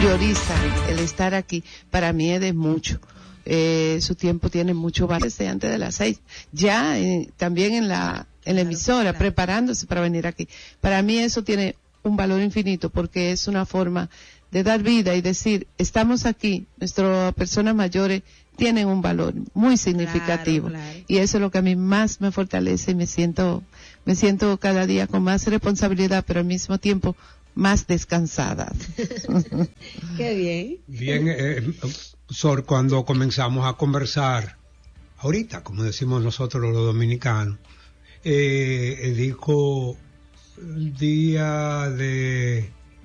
priorizan el estar aquí, para mí es de mucho. Su tiempo tiene mucho valor desde antes de las 6. Ya también en la emisora, preparándose para venir aquí. Para mí eso tiene un valor infinito porque es una forma de dar vida y decir, estamos aquí, nuestras personas mayores tienen un valor muy significativo. Claro. Y eso es lo que a mí más me fortalece y me siento cada día con más responsabilidad, pero al mismo tiempo más descansada. Qué bien. Bien, Sor, cuando comenzamos a conversar, ahorita, como decimos nosotros los dominicanos, dijo día de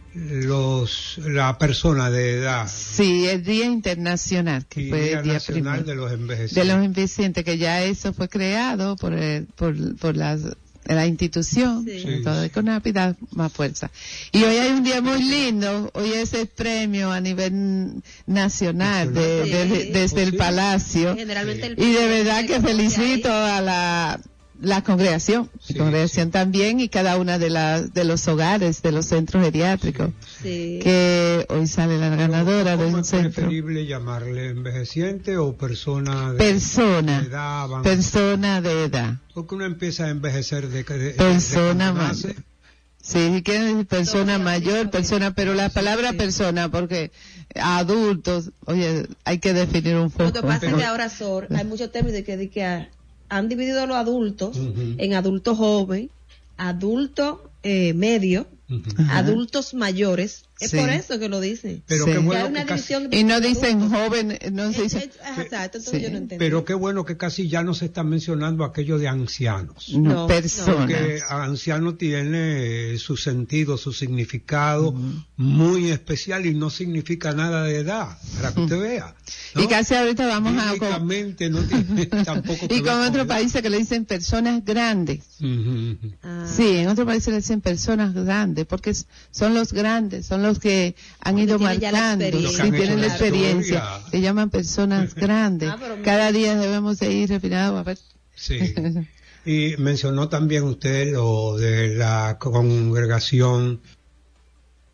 la persona de edad. Sí, el Día Internacional, que fue el Día Nacional de los Envejecientes. De los envejecientes, que ya eso fue creado por la institución, todo con una vida más fuerza. Y hoy hay un día muy lindo, hoy es el premio a nivel nacional desde el Palacio. Generalmente y de verdad que felicito a la congregación, también, y cada una de los hogares, de los centros geriátricos, que hoy sale la ganadora de un centro. ¿Es preferible llamarle envejeciente o persona de edad? Persona de edad. Porque uno empieza a envejecer de persona mayor. Sí, que es persona mayor, pero la palabra persona, porque adultos, oye, hay que definir un poco. Lo que pasa es que ahora, Sor, hay muchos términos que han dividido a los adultos en adultos joven, adulto medio, adultos mayores. Es por eso que lo dicen. Pero qué bueno hay una división y no dicen joven, no se dice. Exacto, entonces yo no entiendo. Pero qué bueno que casi ya no se está mencionando aquello de ancianos. No, personas. Porque anciano tiene su sentido, su significado muy especial y no significa nada de edad, para que usted vea, ¿no? Y casi ahorita vamos no tiene tampoco. Y con otros países que le dicen personas grandes. Sí, en otros países le dicen personas grandes, porque son los grandes, son los que han ido marcando, tienen la experiencia, se llaman personas grandes. Cada día debemos de ir refinando a ver. Sí. Y mencionó también usted lo de la congregación